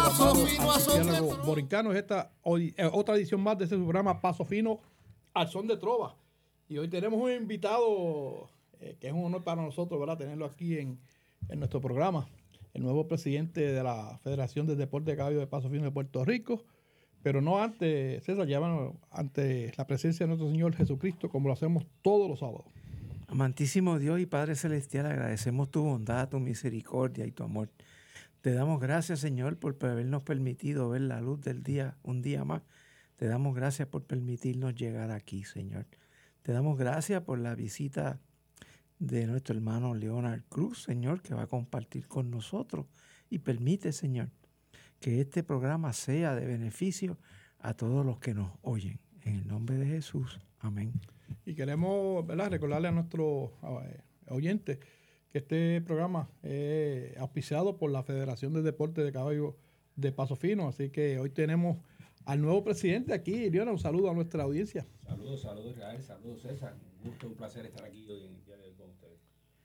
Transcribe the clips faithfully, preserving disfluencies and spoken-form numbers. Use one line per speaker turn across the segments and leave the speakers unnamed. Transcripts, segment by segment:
Paso Fino al Son de
Archipiélago Borincano. Es esta hoy, eh, otra edición más de este programa Paso Fino al Son de Trova. Y hoy tenemos un invitado eh, que es un honor para nosotros, ¿verdad?, tenerlo aquí en, en nuestro programa. El nuevo presidente de la Federación de Deporte de Caballo de Paso Fino de Puerto Rico. Pero no antes, César, ya ante la presencia de nuestro Señor Jesucristo, como lo hacemos todos los sábados.
Amantísimo Dios y Padre Celestial, agradecemos tu bondad, tu misericordia y tu amor. Te damos gracias, Señor, por habernos permitido ver la luz del día un día más. Te damos gracias por permitirnos llegar aquí, Señor. Te damos gracias por la visita de nuestro hermano Leonard Cruz, Señor, que va a compartir con nosotros. Y permite, Señor, que este programa sea de beneficio a todos los que nos oyen. En el nombre de Jesús. Amén.
Y queremos, ¿verdad?, recordarle a nuestros eh, oyentes que este programa es auspiciado por la Federación de Deporte de Caballo de Paso Fino. Así que hoy tenemos al nuevo presidente aquí. Leonard, un saludo a nuestra audiencia.
Saludos, saludos Israel, saludos César. Un gusto, un placer estar aquí hoy en el día de hoy con ustedes.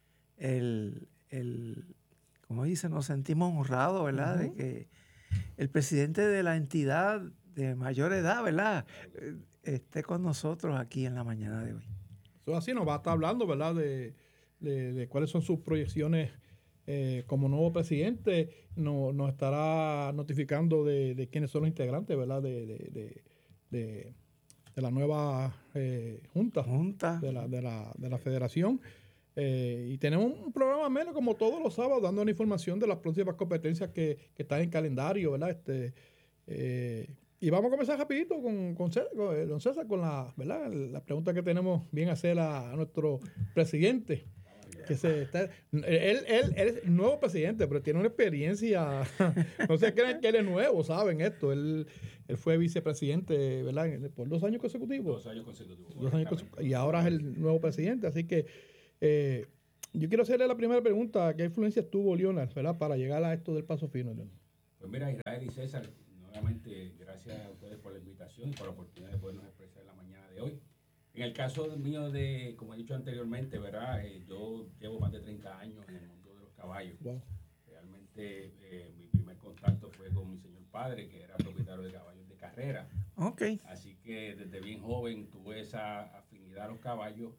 El, el, como dice, nos sentimos honrados, ¿verdad?, uh-huh. de que el presidente de la entidad de mayor edad, ¿verdad?, eh, esté con nosotros aquí en la mañana de hoy.
Eso así, nos va a estar hablando, ¿verdad?, de, de, de cuáles son sus proyecciones eh, como nuevo presidente. No, nos estará notificando de, de quiénes son los integrantes, ¿verdad?, de, de, de, de, de la nueva eh, junta,
junta.
De, la, de, la, de la federación. Eh, y tenemos un programa menos como todos los sábados, dando una información de las próximas competencias que, que están en calendario, ¿verdad? Este, eh, y vamos a comenzar rapidito con, con, César, con don César, con la, ¿verdad?, la pregunta que tenemos bien a hacer a, a nuestro presidente. Que se está, él, él, él es el nuevo presidente, pero tiene una experiencia, no se crean que él es nuevo, saben esto. Él, él fue vicepresidente, ¿verdad?, por dos años consecutivos.
Dos años consecutivos.
Dos años consecutivos. Y ahora es el nuevo presidente, así que eh, yo quiero hacerle la primera pregunta. ¿Qué influencia tuvo Leonard, ¿verdad?, para llegar a esto del Paso Fino, Leonard?
Pues mira, Israel y César, nuevamente gracias a ustedes por la invitación y por la oportunidad de podernos expresar en la mañana de hoy. En el caso mío, de, como he dicho anteriormente, ¿verdad?, eh, yo llevo más de treinta años en el mundo de los caballos.
Wow.
Realmente eh, mi primer contacto fue con mi señor padre, que era propietario de caballos de carrera.
Okay.
Así que desde bien joven tuve esa afinidad a los caballos.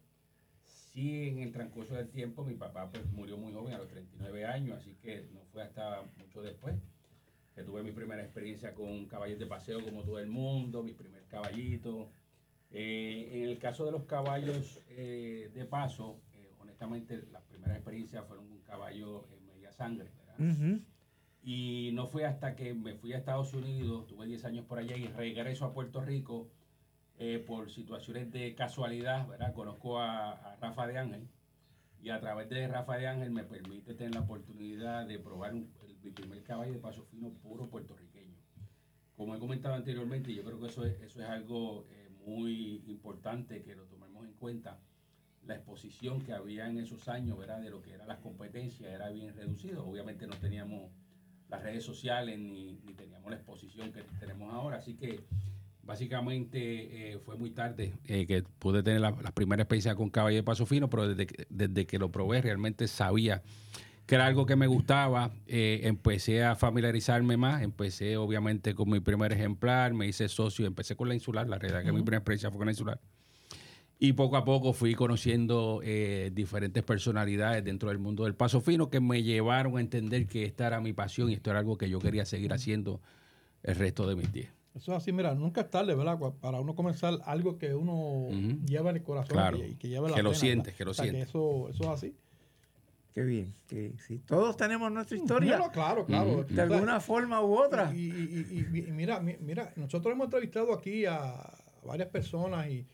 Sí, en el transcurso del tiempo, mi papá pues murió muy joven, a los treinta y nueve años, así que no fue hasta mucho después que tuve mi primera experiencia con caballos de paseo como todo el mundo, mi primer caballito. Eh, en el caso de los caballos eh, de paso, eh, honestamente las primeras experiencias fueron un caballo en media sangre, ¿verdad?
Uh-huh.
Y no fue hasta que me fui a Estados Unidos, tuve diez años por allá y regreso a Puerto Rico eh, por situaciones de casualidad, ¿verdad? Conozco a, a Rafa de Ángel y a través de Rafa de Ángel me permite tener la oportunidad de probar un, el, mi primer caballo de paso fino puro puertorriqueño. Como he comentado anteriormente, yo creo que eso es, eso es algo eh, muy importante que lo tomemos en cuenta. La exposición que había en esos años, ¿verdad?, de lo que eran las competencias era bien reducido. Obviamente no teníamos las redes sociales ni, ni teníamos la exposición que tenemos ahora. Así que básicamente eh, fue muy tarde eh, que pude tener la, la primera experiencia con caballo de paso fino, pero desde que, desde que lo probé realmente sabía que era algo que me gustaba. Eh, empecé a familiarizarme más, empecé obviamente con mi primer ejemplar, me hice socio, empecé con la insular, la realidad uh-huh. que mi primera experiencia fue con la insular. Y poco a poco fui conociendo eh, diferentes personalidades dentro del mundo del paso fino que me llevaron a entender que esta era mi pasión y esto era algo que yo quería seguir haciendo el resto de mis días.
Eso es así, mira, nunca es tarde, ¿verdad?, para uno comenzar algo que uno uh-huh. lleva en el corazón,
claro,
y que lleva la
que
pena,
lo sientes,
¿verdad?
que lo
o sea,
sientes.
Que eso, eso es así.
Qué bien, qué bien. Sí, todos tenemos nuestra historia.
No, no, claro, claro.
Uh-huh. De alguna forma u otra.
Y, y, y, y mira, mira, nosotros hemos entrevistado aquí a varias personas y,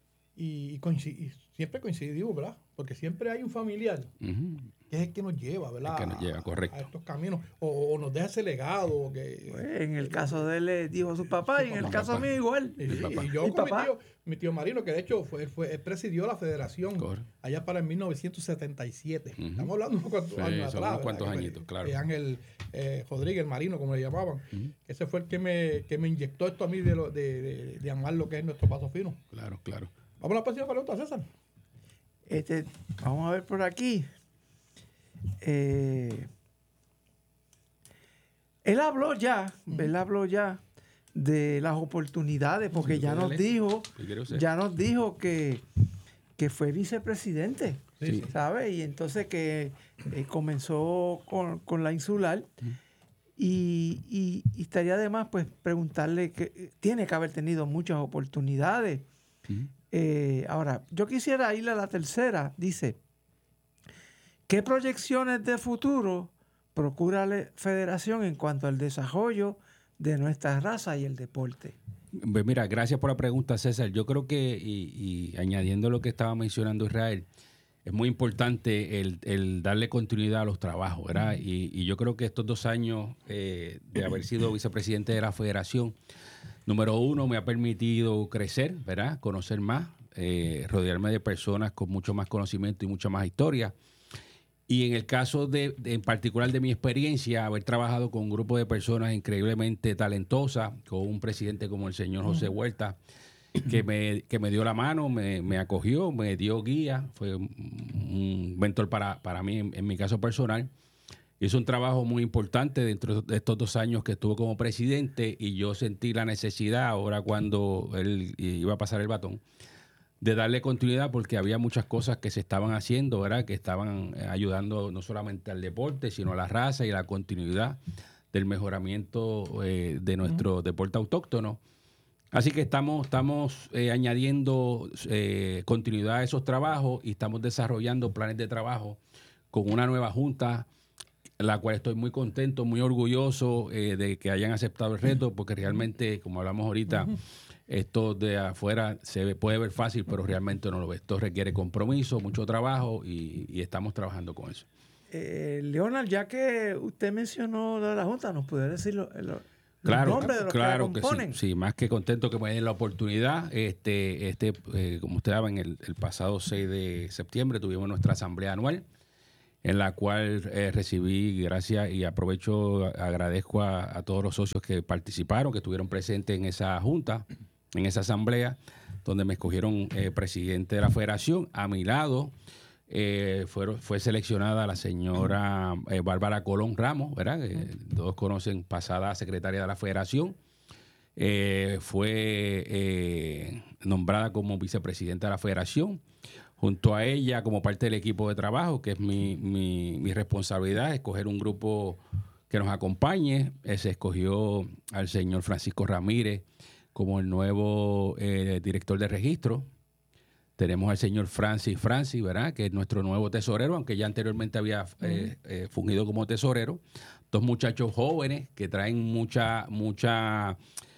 y, y siempre coincidimos, ¿verdad? Porque siempre hay un familiar uh-huh. que es el que nos lleva, ¿verdad?
El que nos lleva, correcto.
A, a estos caminos. O, o nos deja ese legado. Que,
pues en el caso de él le dijo a su papá y en el caso mío igual.
Y, y yo
¿Mi
con
papá?
Mi, tío, mi tío Marino, que de hecho fue, fue, él presidió la federación Corre. allá para el mil novecientos setenta y siete. Uh-huh. Estamos hablando de unos cuantos
sí,
años
son
atrás.
unos cuantos
que,
añitos, claro.
Eh, Ángel eh, Rodríguez Marino, como le llamaban. Uh-huh. Ese fue el que me, que me inyectó esto a mí de, lo, de, de, de amar lo que es nuestro paso fino.
Claro, claro.
Vamos a la próxima pregunta, César.
Este, vamos a ver por aquí. Eh, Él habló ya, él habló ya de las oportunidades, porque ya nos dijo, ya nos dijo que, que fue vicepresidente,
Sí, sí.
¿sabes? Y entonces que eh, comenzó con, con la insular. Y, y, y estaría de más pues preguntarle que eh, tiene que haber tenido muchas oportunidades.
Uh-huh.
Eh, ahora, yo quisiera ir a la tercera. Dice, ¿qué proyecciones de futuro procura la Federación en cuanto al desarrollo de nuestra raza y el deporte?
Pues mira, gracias por la pregunta, César. Yo creo que, y, y añadiendo lo que estaba mencionando Israel, es muy importante el, el darle continuidad a los trabajos, ¿verdad? Y, y yo creo que estos dos años eh, de haber sido vicepresidente de la Federación, número uno, me ha permitido crecer, ¿verdad? Conocer más, eh, rodearme de personas con mucho más conocimiento y mucha más historia. Y en el caso de, de, en particular de mi experiencia, haber trabajado con un grupo de personas increíblemente talentosas, con un presidente como el señor José Huerta, que me, que me dio la mano, me, me acogió, me dio guía, fue un mentor para, para mí en, en mi caso personal. Hizo un trabajo muy importante dentro de estos dos años que estuvo como presidente y yo sentí la necesidad, ahora cuando él iba a pasar el batón, de darle continuidad porque había muchas cosas que se estaban haciendo, ¿verdad? Que estaban ayudando no solamente al deporte, sino a la raza y la continuidad del mejoramiento eh, de nuestro uh-huh. deporte autóctono. Así que estamos, estamos eh, añadiendo eh, continuidad a esos trabajos y estamos desarrollando planes de trabajo con una nueva junta, la cual estoy muy contento, muy orgulloso eh, de que hayan aceptado el reto, porque realmente, como hablamos ahorita, uh-huh. esto de afuera se puede ver fácil, pero realmente no lo ve. Esto requiere compromiso, mucho trabajo y, y estamos trabajando con eso.
Eh, Leonard, ya que usted mencionó lo de la junta, ¿nos puede decir lo, lo
Claro, claro que, que sí, sí, más que contento que me den la oportunidad. Este, este, eh, como usted sabe, en el, el pasado seis de septiembre tuvimos nuestra asamblea anual, en la cual eh, recibí, gracias, y aprovecho, agradezco a, a todos los socios que participaron, que estuvieron presentes en esa junta, en esa asamblea, donde me escogieron eh, presidente de la federación. A mi lado Eh, fue, fue seleccionada la señora eh, Bárbara Colón Ramos, ¿verdad? Eh, todos conocen, pasada secretaria de la Federación. Eh, fue eh, nombrada como vicepresidenta de la Federación. Junto a ella, como parte del equipo de trabajo, que es mi, mi, mi responsabilidad, escoger un grupo que nos acompañe. Eh, se escogió al señor Francisco Ramírez como el nuevo eh, director de registro. Tenemos al señor Francis Francis, ¿verdad? Que es nuestro nuevo tesorero, aunque ya anteriormente había eh, eh, fungido como tesorero. Dos muchachos jóvenes que traen mucha, mucha,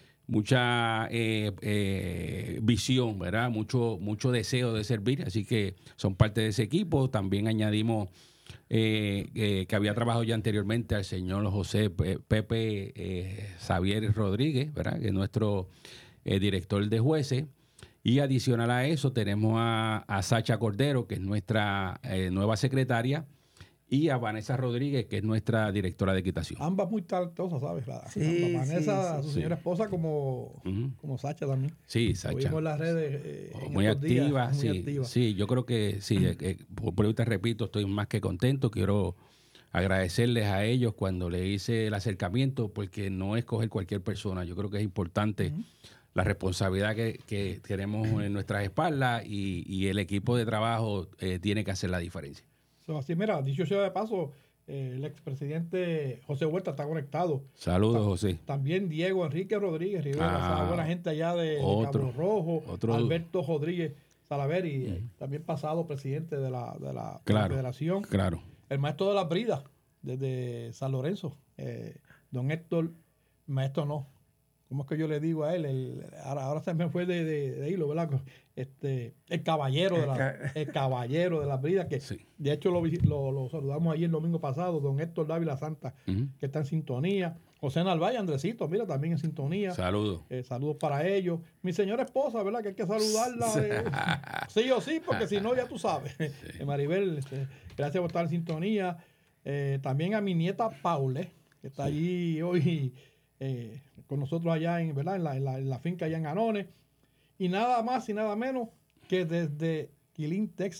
mucha eh, eh, visión, ¿verdad? Mucho, mucho deseo de servir, así que son parte de ese equipo. También añadimos eh, eh, que había trabajado ya anteriormente al señor José Pepe eh, Xavier Rodríguez, ¿verdad? Que es nuestro eh, director de jueces. Y adicional a eso tenemos a, a Sacha Cordero, que es nuestra eh, nueva secretaria, y a Vanessa Rodríguez, que es nuestra directora de equitación.
Ambas muy talentosas, ¿sabes? La,
sí,
Vanessa,
sí,
su
sí.
señora esposa, como, uh-huh. como Sacha también.
Sí, Sacha.
Vimos las redes eh,
oh, muy activa,
días,
sí,
muy activa.
Sí, yo creo que sí. eh, por, por te repito, estoy más que contento. Quiero agradecerles a ellos cuando le hice el acercamiento, porque no es coger cualquier persona. Yo creo que es importante uh-huh. la responsabilidad que, que tenemos en nuestras espaldas y, y el equipo de trabajo eh, tiene que hacer la diferencia.
So, así, mira, dicho sea de paso, eh, el expresidente José Huerta está conectado.
Saludos,
Ta-
José.
También Diego Enrique Rodríguez Rivera,
Ah,
esa buena gente allá de,
otro,
de Cabo Rojo,
otro.
Alberto Rodríguez Salaveri,
Mm.
eh, también pasado presidente de la, de la,
Claro,
de la Federación.
Claro.
El maestro de las bridas, desde San Lorenzo, eh, don Héctor, maestro no. ¿Cómo es que yo le digo a él? El, ahora, ahora se me fue de, de, de hilo, ¿verdad? Este, el caballero de la, el caballero de las bridas, que
sí.
de hecho lo, lo, lo saludamos ayer el domingo pasado, don Héctor Dávila Santa, uh-huh. que está en sintonía. José Narváez, Andresito, mira, también en sintonía.
Saludos.
Eh, saludos para ellos. Mi señora esposa, ¿verdad? Que hay que saludarla. Eh, sí o sí, porque si no, ya tú sabes. Sí. Maribel, este, gracias por estar en sintonía. Eh, también a mi nieta Paule, que está sí. allí hoy eh, con nosotros allá en, ¿verdad? En, la, en, la, en la finca allá en Anones. Y nada más y nada menos que desde Quilín, Texas,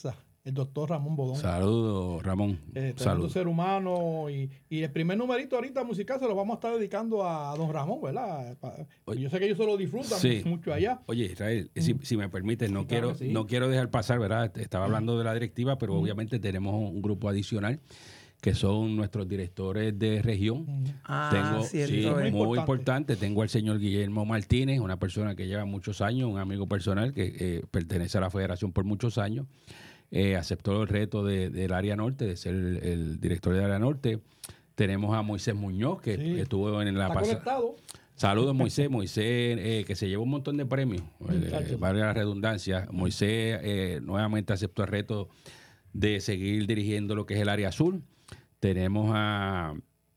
el doctor Ramón Bodón.
Saludos, Ramón.
Eh, Saludos. Ser humano. Y, y el primer numerito ahorita musical se lo vamos a estar dedicando a don Ramón, ¿verdad? Oye, yo sé que ellos se lo disfrutan sí. mucho allá.
Oye, Israel, mm. si, si me permites, no, sí, quiero, claro sí. no quiero dejar pasar, ¿verdad? Estaba hablando de la directiva, pero mm. obviamente tenemos un grupo adicional que son nuestros directores de región.
Ah,
Tengo,
cierto,
sí,
es.
muy
importante.
importante. Tengo al señor Guillermo Martínez, una persona que lleva muchos años, un amigo personal que eh, pertenece a la federación por muchos años. Eh, aceptó el reto de, del área norte, de ser el, el director del área norte. Tenemos a Moisés Muñoz, que sí. estuvo en la pasada. Saludos, Moisés. Moisés, eh, que se llevó un montón de premios, eh, valga la redundancia. Moisés eh, nuevamente aceptó el reto de seguir dirigiendo lo que es el área sur. Tenemos a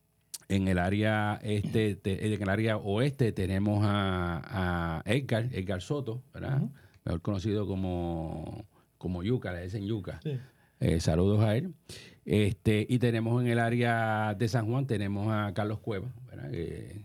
en el área este, te, en el área oeste tenemos a, a Edgar, Edgar Soto, ¿verdad? Uh-huh. Mejor conocido como, como Yuca, le dicen Yuca. Sí. Eh, saludos a él. Este, y tenemos en el área de San Juan, tenemos a Carlos Cueva, ¿verdad? Que,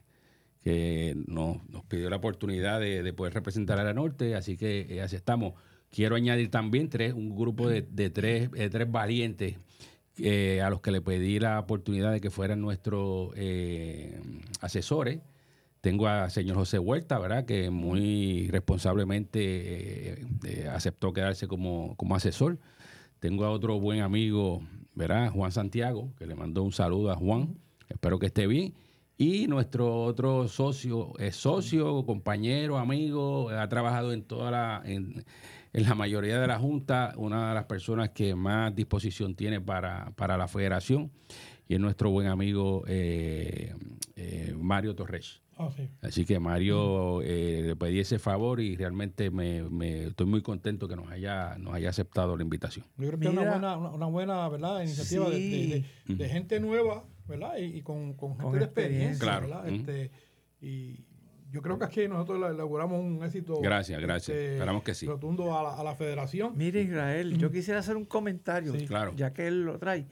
que nos, nos pidió la oportunidad de, de poder representar a la norte, así que eh, aceptamos. Quiero añadir también tres, un grupo de, de tres, de tres valientes eh, a los que le pedí la oportunidad de que fueran nuestros eh, asesores. Tengo al señor José Huerta, ¿verdad? Que muy responsablemente eh, eh, aceptó quedarse como, como asesor. Tengo a otro buen amigo, ¿verdad? Juan Santiago, que le mandó un saludo a Juan. Uh-huh. Espero que esté bien. Y nuestro otro socio, es socio, compañero, amigo, ha trabajado en toda la, en, en la mayoría de la Junta, una de las personas que más disposición tiene para, para la federación, y es nuestro buen amigo eh, eh, Mario Torres.
Oh, sí.
Así que Mario eh, le pedí ese favor y realmente me, me estoy muy contento que nos haya nos haya aceptado la invitación.
Yo creo que es una buena, una, una buena ¿verdad? iniciativa sí. de, de, de, de gente nueva, ¿verdad? Y, y con, con gente con de experiencia,
claro.
¿verdad? Uh-huh. Este, y yo creo que aquí nosotros logramos un éxito.
Gracias, gracias. Este, Esperamos que sí.
Rotundo a la, a la federación.
Mire, Israel, uh-huh. yo quisiera hacer un comentario,
sí. claro.
ya que él lo trae.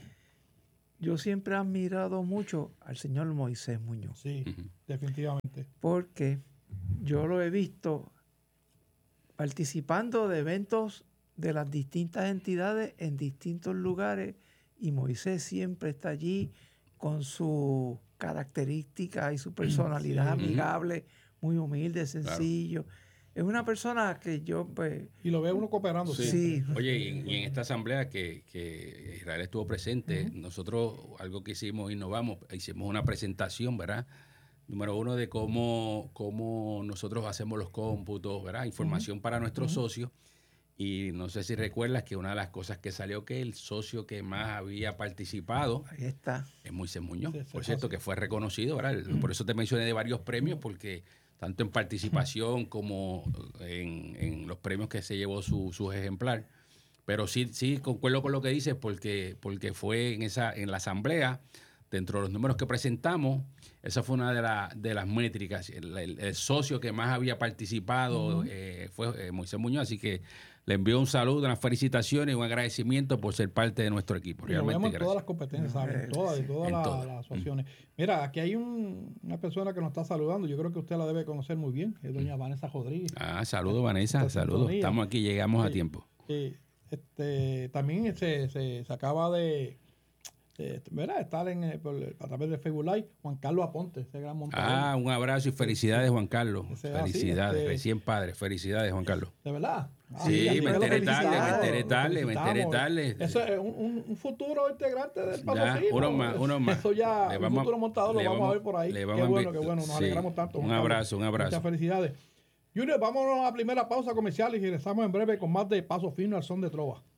Yo siempre he admirado mucho al señor Moisés Muñoz.
Sí, uh-huh. definitivamente.
Porque yo lo he visto participando de eventos de las distintas entidades en distintos lugares, y Moisés siempre está allí con su característica y su personalidad sí. amigable, muy humilde, sencillo. Claro. Es una persona que yo, pues...
Y lo ve uno cooperando.
Sí. sí. Oye, y en, y en esta asamblea que, que Israel estuvo presente, uh-huh. nosotros algo que hicimos, innovamos, hicimos una presentación, ¿verdad? Número uno, de cómo, cómo nosotros hacemos los cómputos, ¿verdad? Información uh-huh. para nuestros uh-huh. socios. Y no sé si recuerdas que una de las cosas que salió, que el socio que más había participado...
Ahí está.
Es Moisés Muñoz. Sí, por cierto, que fue reconocido, ¿verdad? Uh-huh. Por eso te mencioné de varios premios, porque... tanto en participación como en, en los premios que se llevó su, su ejemplar. Pero sí, sí concuerdo con lo que dices, porque, porque fue en esa en la asamblea, dentro de los números que presentamos, esa fue una de, la, de las métricas. El, el, el socio que más había participado uh-huh. eh, fue eh, Moisés Muñoz, así que le envío un saludo, unas felicitaciones y un agradecimiento por ser parte de nuestro equipo.
Y realmente, lo vemos en todas las competencias, ¿sabes? En todas, en todas las, todas. las asociaciones. Mm. Mira, aquí hay un, una persona que nos está saludando. Yo creo que usted la debe conocer muy bien. Es doña mm. Vanessa Rodríguez.
Ah, saludos, Vanessa. Saludos. Estamos aquí, llegamos sí, a tiempo.
Sí. Este, también se, se, se acaba de... Eh, ¿verdad? Estar en, por, a través de Facebook Live, Juan Carlos Aponte, ese gran montador.
Ah, un abrazo y felicidades, Juan Carlos. Ese, felicidades, este, recién padre. Felicidades, Juan Carlos.
¿De verdad?
Ah, sí, me enteré tarde, me enteré tarde, me enteré tarde.
Eso es un, un futuro integrante del Paso Fino.
Uno más, uno más.
Eso ya, un vamos, futuro montador, lo vamos, vamos a ver por ahí. Qué bueno, qué bueno, nos sí, alegramos tanto.
Un abrazo, un abrazo.
Muchas felicidades. Junior, vámonos a la primera pausa comercial y regresamos en breve con más de Paso Fino al son de trova.